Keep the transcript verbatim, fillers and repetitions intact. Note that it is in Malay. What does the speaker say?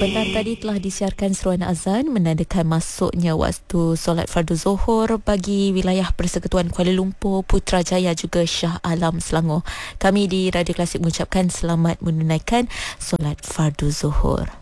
Sebentar tadi telah disiarkan seruan azan menandakan masuknya waktu solat fardu Zuhur bagi wilayah Persekutuan Kuala Lumpur, Putrajaya juga Shah Alam, Selangor. Kami di Radio Klasik mengucapkan selamat menunaikan solat fardu Zuhur.